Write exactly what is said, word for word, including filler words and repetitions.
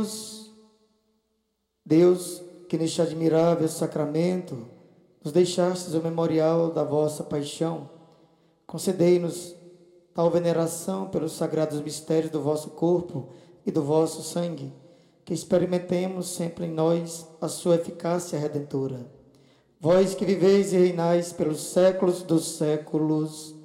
Deus, que neste admirável sacramento nos deixastes o memorial da vossa paixão, concedei-nos tal veneração pelos sagrados mistérios do vosso corpo e do vosso sangue, que experimentemos sempre em nós a sua eficácia redentora. Vós que viveis e reinais pelos séculos dos séculos.